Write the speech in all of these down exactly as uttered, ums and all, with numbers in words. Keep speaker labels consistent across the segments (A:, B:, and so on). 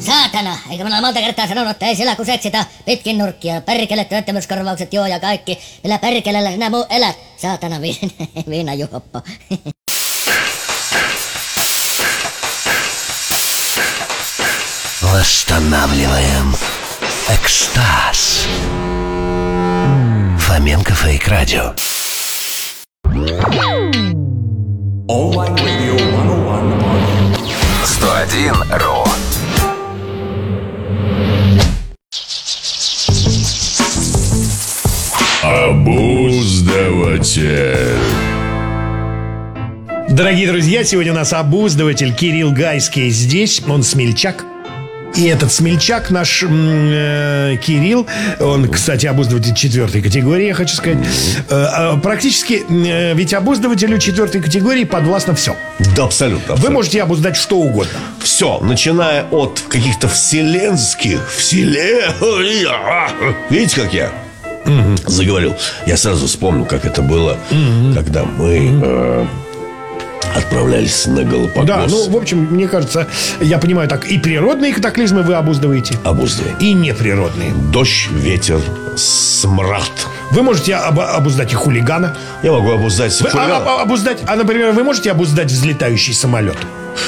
A: Saatana, eikö me olla monta kertaa sanonut, että ei sillä kun seksitä pitkin nurkkia. Perkele, työttömyyskorvaukset, joo ja kaikki. Millä perkelellä sinä muu elät? Saatana, viina, viinajuoppo.
B: Восстанавливаем экстаз. Фоменко Фейк Радио.
C: Онлайн радио
B: сто один РУ.
D: Обуздыватель. Дорогие друзья, сегодня у нас обуздыватель Кирилл Гайский здесь. Он смельчак. И этот смельчак наш э, Кирилл, он, кстати, обуздыватель четвертой категории, я хочу сказать. Э, практически, э, ведь обуздывателю четвертой категории подвластно все.
E: Да, абсолютно, абсолютно.
D: Вы можете обуздать что угодно.
E: Все, начиная от каких-то вселенских, вселен... Видите, как я угу. заговорил? Я сразу вспомнил, как это было, угу. когда мы... Угу. Э, отправлялись на Галапагос.
D: Да, ну, в общем, мне кажется, я понимаю так, и природные катаклизмы вы обуздываете.
E: Обуздываем.
D: И неприродные.
E: Дождь, ветер, смрад.
D: Вы можете об- обуздать и хулигана.
E: Я могу обуздать
D: вы,
E: хулигана.
D: А, а, обуздать, а, например, вы можете обуздать взлетающий самолет?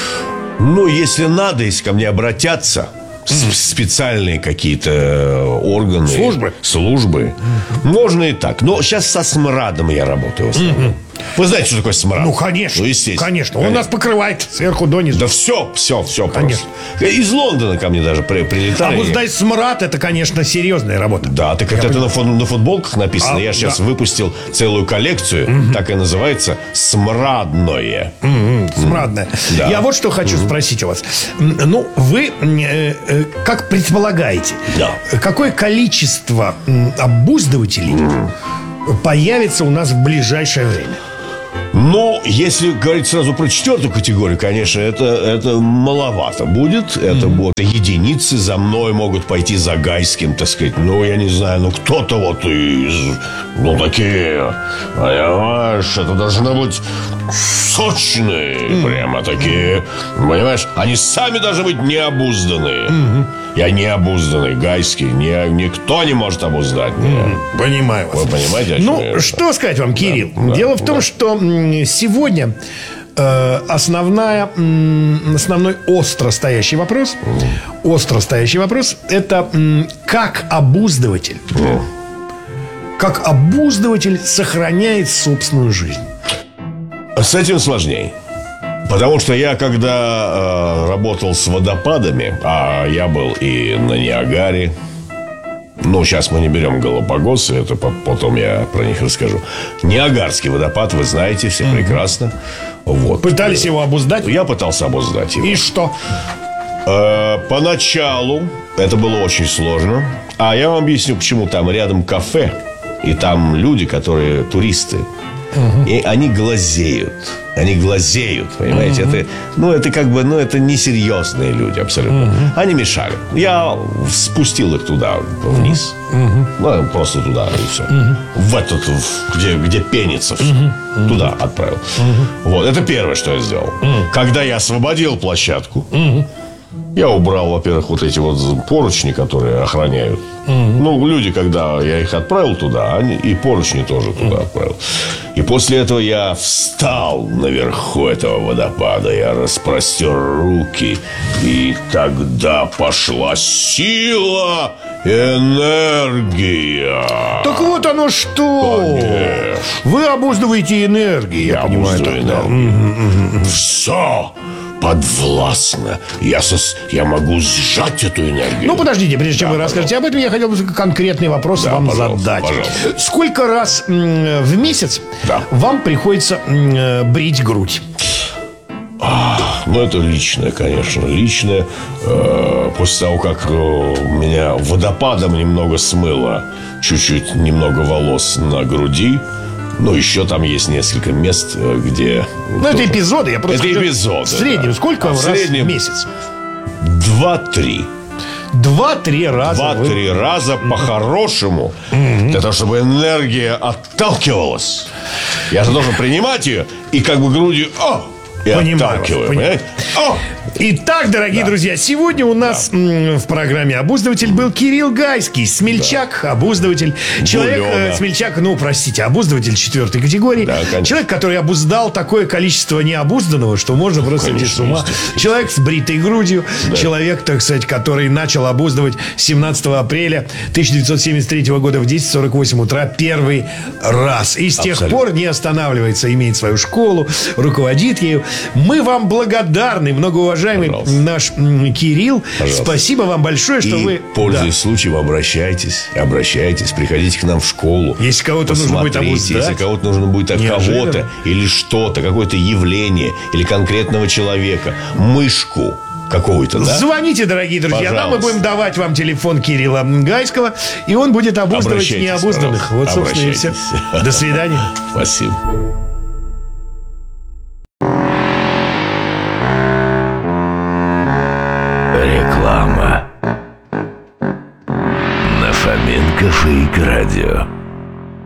E: Ну, если надо, если ко мне обратятся mm. специальные какие-то органы.
D: Службы.
E: Службы. Mm. Можно и так. Но сейчас со смрадом я работаю в основном. Mm-hmm. Вы знаете, что такое смрад?
D: Ну, конечно.
E: Ну, естественно.
D: Конечно. Он конечно. нас покрывает сверху донизу.
E: Да все, все, все
D: конечно.
E: Просто. Из Лондона ко мне даже при, прилетали.
D: Обуздать смрад, это, конечно, серьезная работа.
E: Да, так это, это на, фон, на футболках написано. А, я сейчас да. выпустил целую коллекцию. Угу. Так и называется. Смрадное.
D: Угу. Смрадное. Да. Я вот что хочу угу. спросить у вас. Ну, вы э, э, как предполагаете,
E: да.
D: какое количество обуздывателей угу. появится у нас в ближайшее время?
E: Ну, если говорить сразу про четвертую категорию, конечно, это, это маловато будет. Это mm-hmm. будут единицы. За мной могут пойти за Гайским, так сказать. Ну, я не знаю, ну, кто-то вот из... Ну, такие... Понимаешь, это должны быть сочные. Mm-hmm. Прямо такие. Понимаешь, они сами должны быть необузданные. Mm-hmm. Я необузданный, Гайский. Не, никто не может обуздать меня.
D: Mm-hmm. Понимаю вас.
E: Вы понимаете?
D: Ну,
E: я...
D: что сказать вам, Кирилл?
E: Да,
D: Дело
E: да,
D: в том,
E: да.
D: что сегодня э, основная, э, основной остро стоящий вопрос, mm. остро стоящий вопрос, это э, как обуздыватель, mm. как обуздыватель сохраняет собственную жизнь.
E: С этим сложнее. Потому что я, когда э, работал с водопадами, а я был и на Ниагаре, ну, сейчас мы не берем Галапагосы, это потом я про них расскажу. Ниагарский водопад, вы знаете, все mm-hmm. прекрасно. Вот.
D: Пытались его обуздать?
E: Я пытался обуздать его.
D: И что?
E: Э, поначалу это было очень сложно. А я вам объясню, почему. Там рядом кафе, и там люди, которые туристы. Uh-huh. И они глазеют. Они глазеют, понимаете? Uh-huh. Это, ну, это как бы, ну, это несерьезные люди абсолютно. Uh-huh. Они мешали. Я спустил их туда, вниз. Uh-huh. Ну, просто туда, и все. Uh-huh. В этот, в, где, где пенится все. Uh-huh. Туда отправил. Uh-huh. Вот, это первое, что я сделал. Uh-huh. Когда я освободил площадку, uh-huh. я убрал, во-первых, вот эти вот поручни, которые охраняют. Mm-hmm. Ну, люди, когда я их отправил туда, они и поручни тоже туда mm-hmm. отправил. И после этого я встал наверху этого водопада, я распростер руки, и тогда пошла сила, энергия.
D: Так вот оно что.
E: Конечно.
D: Вы обуздываете энергию, я, я понимаю.
E: Энергию. Все подвластно. Я, сос... я могу сжать эту энергию.
D: Ну, подождите, прежде чем да, вы пожалуйста. расскажете об этом, я хотел бы конкретный вопрос да, вам
E: пожалуйста,
D: задать.
E: Пожалуйста.
D: Сколько раз м- в месяц
E: да.
D: вам приходится м- брить грудь?
E: А, ну, это личное, конечно, личное. Э, после того, как э, меня водопадом немного смыло, чуть-чуть немного волос на груди. Ну, еще там есть несколько мест, где...
D: Ну, тоже... это эпизоды, я просто...
E: Это эпизоды,
D: В среднем,
E: да.
D: сколько
E: а
D: раз
E: в, среднем...
D: в месяц?
E: Два-три.
D: Два-три раза.
E: Два-три вы... раза mm-hmm. по-хорошему. Mm-hmm. Для того, чтобы энергия отталкивалась. Я же должен принимать ее и как бы грудью... О! И
D: понимаю,
E: отталкиваю,
D: понимаю.
E: О!
D: Итак, дорогие
E: Да.
D: друзья, сегодня у нас м, в программе «Обуздыватель» был Кирилл Гайский, смельчак, обуздыватель. Человек,
E: Булёна.
D: э, смельчак, ну, простите, обуздыватель четвертой категории.
E: Да, конечно.
D: Человек, который обуздал такое количество необузданного, что можно просто идти с ума.
E: естественно.
D: Человек с бритой грудью. Человек, так сказать, который начал обуздывать семнадцатого апреля тысяча девятьсот семьдесят третьего года в десять сорок восемь утра первый раз. И с тех
E: Абсолютно.
D: пор не останавливается, имеет свою школу, руководит ею. Мы вам благодарны, многоуважаемый
E: Пожалуйста.
D: наш м, Кирилл.
E: Пожалуйста.
D: Спасибо вам большое, что
E: И,
D: вы...
E: пользуясь
D: Да.
E: случаем, обращайтесь, обращайтесь, приходите к нам в школу.
D: Если кого-то нужно будет
E: Посмотрите,
D: обуздать.
E: если кого-то нужно будет от
D: Неожиданно.
E: кого-то или что-то, какое-то явление или конкретного человека, мышку какую-то, да?
D: Звоните, дорогие друзья. Нам мы
E: Пожалуйста.
D: будем давать вам телефон Кирилла Гайского, и он будет обуздывать
E: Обращайтесь,
D: необузданных. Вот,
E: пожалуйста.
D: собственно, и все.
E: Обращайтесь.
D: До свидания.
E: Спасибо.
B: Реклама. На Фоменко Фейк Радио.